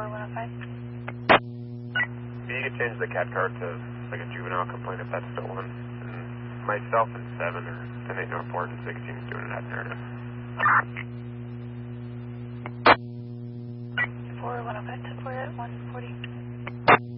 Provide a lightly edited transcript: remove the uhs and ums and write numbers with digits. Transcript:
4105. You could change the cat card to like a juvenile complaint if that's stolen. And myself and 7 or 10-8 Northport and 16 is doing that narrative. 4105 to 140.